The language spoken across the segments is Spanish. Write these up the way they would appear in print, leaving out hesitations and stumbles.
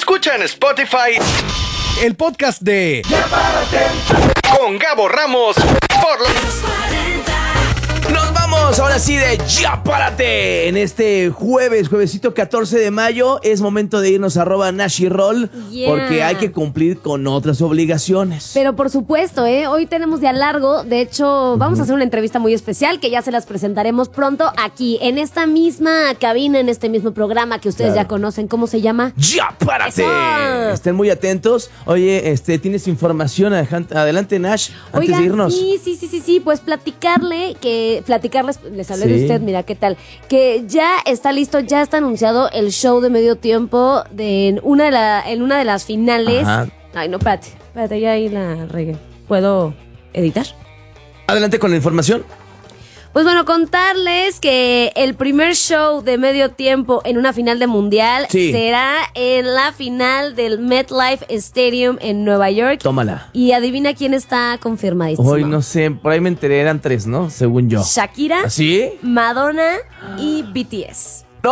Escucha en Spotify el podcast de Ya Párate con Gabo Ramos por los 40. Nos vamos ahora sí de Ya Párate. En este juevesito 14 de mayo es momento de irnos a @NashiRoll, porque hay que cumplir con otras obligaciones. Pero por supuesto, hoy tenemos día largo. De hecho, vamos a hacer una entrevista muy especial que ya se las presentaremos pronto aquí, en esta misma cabina, en este mismo programa que ustedes ya conocen. ¿Cómo se llama? ¡Ya Párate! ¡Eso! Estén muy atentos. Oye, ¿tienes información? Adelante, Nash, antes de irnos. Sí, pues platicarles, les hablé de usted, mira qué tal, que ya está listo, ya está anunciado el show de medio tiempo en una de las finales. Ajá. Ay, no, espérate, ya ahí la regué. ¿Puedo editar? Adelante con la información. Pues bueno, contarles que el primer show de medio tiempo en una final de mundial será en la final del MetLife Stadium en Nueva York. Tómala. Y adivina quién está confirmadísimo. Hoy no sé, por ahí me enteré, eran 3, ¿no? Según yo. Shakira, ¿Sí? Madonna y BTS. ¡No!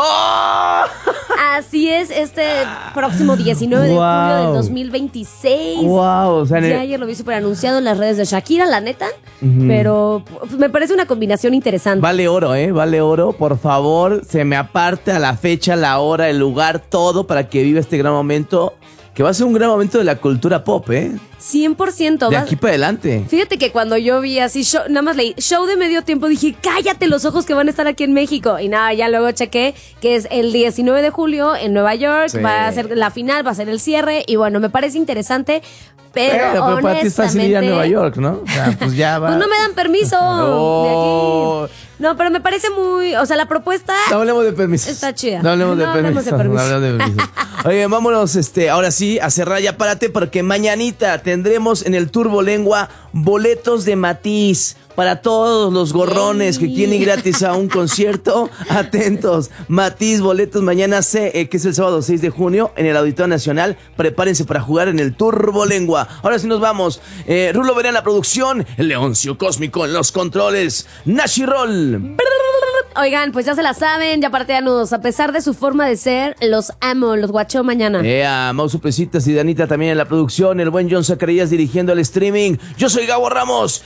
Así es, este próximo 19 de julio del 2026. Wow, o sea, ya ayer lo vi súper anunciado en las redes de Shakira, la neta. Pero me parece una combinación interesante. Vale oro, vale oro. Por favor, se me aparte a la fecha, la hora, el lugar, todo para que viva este gran momento, que va a ser un gran momento de la cultura pop, 100%. De aquí para adelante. Fíjate que cuando yo vi así, nada más leí show de medio tiempo, dije, cállate los ojos que van a estar aquí en México. Y nada, ya luego chequé que es el 19 de julio en Nueva York, va a ser la final, va a ser el cierre. Y bueno, me parece interesante. Pero honestamente, para ti es fácil ir a Nueva York, ¿no? O sea, pues ya va. Pues no me dan permiso de aquí. No, pero me parece muy... O sea, la propuesta... No hablemos de permisos. Está chida. No hablemos de permisos. No hablemos de permisos. Oye, vámonos ahora sí a cerrar Ya Párate, porque mañanita tendremos en el Turbolengua boletos de Matiz para todos los gorrones que quieren ir gratis a un concierto. Atentos, Matiz, boletos mañana, que es el sábado 6 de junio en el Auditorio Nacional. Prepárense para jugar en el Turbolengua. Ahora sí nos vamos. Rulo Verán en la producción, el Leoncio Cósmico en los controles, NashiRoll. Oigan, pues ya se la saben, Ya Parteanos, a pesar de su forma de ser, los amo, los guachó mañana. Mau Suplecitas y Danita también en la producción, el buen John Zacarías dirigiendo el streaming. Yo soy Gabo Ramos